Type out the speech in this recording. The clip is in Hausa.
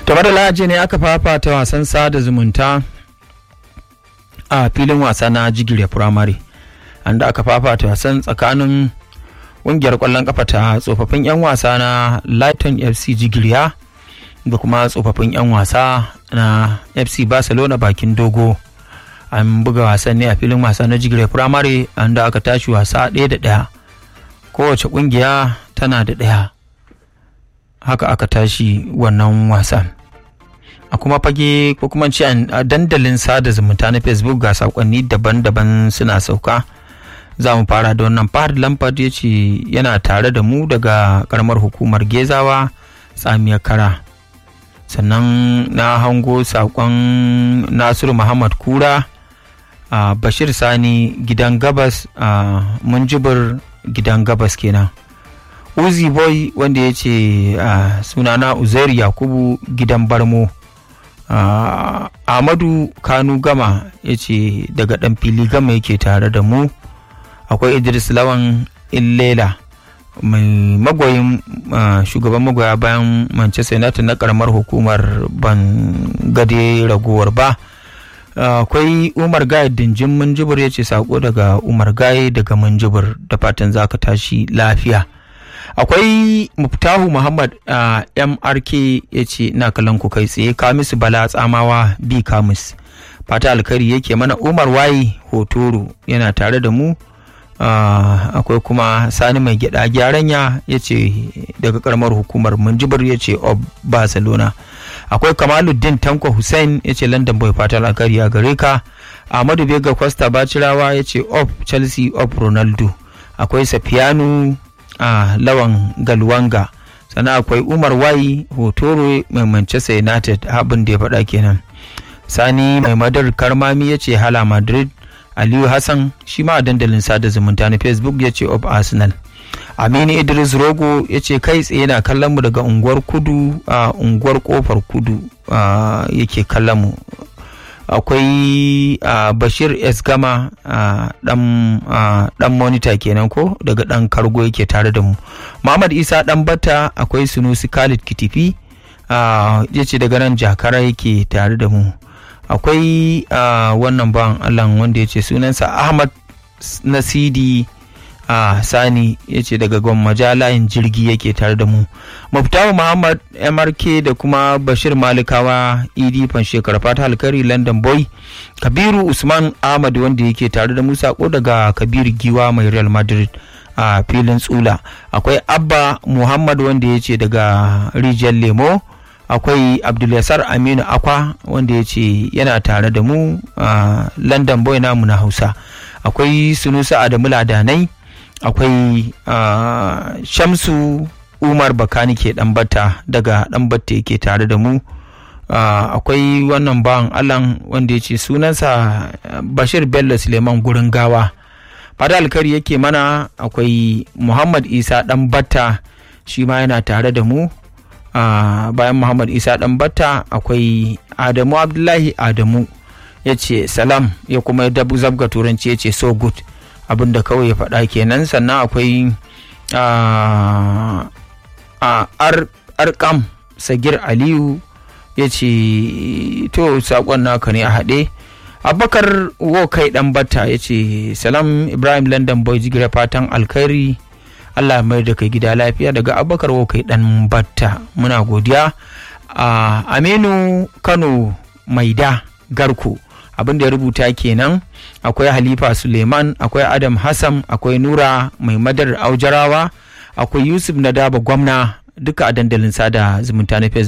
Tare da laje ne aka fafata wasan sada zumunta a filin wasa na Jigire Primary, anda aka fafata wasan tsakanin ƙungiyar ƙwallon kafa ta tsofaffin 'yan wasa na Lighton FC Jigiriya da kuma tsofaffin 'yan wasa na FC Barcelona bakin dogo. An buga wasan ne a filin wasa na Jigire Primary, anda aka tashi wasa 1-1, kowace ƙungiya tana da 1. Haka aka tashi wannan wasan. A kuma fage ko kuma ce a dandalin sada zumunta na Facebook ga sakonni daban-daban suna sauka. Za mu fara da wannan. Fahad Lampard ya ce yana tare da mu daga karamar hukumar Gezawa Tsamiyar Kara. Sannan na hango sakon Nasiru Muhammad Kura, Bashir Sani gidan gabas, Munjibir gidan gabas kenan. Uzi Boy wanda ya ce sunana Uzair Yakubu gidan Barmo. Ahmadu Kanu Gama ya ce daga ɗan fili Gama yake tare da mu. Akwai Idris Lawan Illela mai magoyin shugaban magoya bayan Manchester United na karamar hukumar ban gade ragowar ba. Akwai Umar Gaye Dinjin Munjibir ya ce sako daga Umar Gaye daga Munjibir, da fatan za ka tashi lafiya. Akwai Muftahu Muhammad MRK ya ce ina kallon ku kai tsaye. Kamisu Bala Tsamawa B Kamis, fata alkari yake mana. Umar Wayi Hotoro yana tare da mu. Akwai kuma Sani Mai Gyada Gyaranya ya ce daga karamar hukumar Munjibir ya ce of Barcelona. Akwai Kamaluddin Tanko Hussein ya ce London Boy, fata alkari a gare ka. Ahmadu Bega Costa Bacirawa ya ce of Chelsea of Ronaldo. Akwai Safiyanu Lawan Galwanga, sannan akwai Umar Wayi Hotoro mai Manchester United, abin da ya faɗa kenan. Sani Mai Madar Karmami ya ce hala Madrid. Aliyu Hassan shi ma a dandalin sada zumunta na Facebook ya ce of Arsenal. Aminu Idris Rogo ya ce kai tsaye na kallon mu daga unguwar kudu, unguwar kofar kudu yake kallon mu. Akwai Bashir S Gama dan monitor kenan ko daga dan Kargo yake tare da mu. Muhammad Isa dan Bata, akwai Sunusi Khalid Kitifi yace daga nan Jakara yake tare da mu. Akwai wannan ban Allah wanda yace sunansa Ahmad Nasidi Sani yace daga Gwammaja layin jirgi yake tare da mu. Muftahu Muhammad MRK da kuma Bashir Malikawa Idi Fanshekar, fata alkari London Boy. Kabiru Usman Ahmad wanda yake tare da mu, sako daga Kabiru Giwa mai Real Madrid a filin Tsula. Akwai Abba Muhammad wanda yace daga Rijiyar Lemo. Akwai Abdulyasar Aminu Akwa wanda yace yana tare da mu London Boy namu na Hausa. Akwai Sunusa Adamu Ladanai. Akwai Shamsu Umar Bakanike Ɗanbata daga Ɗanbata yake tare da mu. Akwai wannan bawan Allah wanda ya ce sunansa Bashir Bello Suleiman gurin gawa, fata alkari yake mana. Akwai Muhammad Isa Ɗanbata shi ma yana tare da mu. Bayan Muhammad Isa Ɗanbata akwai Adamu Abdullahi Adamu ya ce salam, ya kuma dabu zabga turanci ya ce so good, abinda kawai ya faɗa kenan. Sannan akwai Arkam Sagir Aliyu ya ce to saƙon naka ne a haɗe. Abubakar Wokai Ɗanbata ya ce salam Ibrahim London Boy Jigire, fatan alkhairi, Allah mai da kai gida lafiya, daga Abubakar Wokai Ɗanbata, muna godiya. Aminu Kano Maida Garko, abin da ya rubuta kenan. Akwai Halifa Suleiman, akwai Adam Hassan, akwai Nura Mai Madar Aujarawa, akwai Yusuf Nadaba Gwamna, duka a dandalin sada zumunta na Facebook.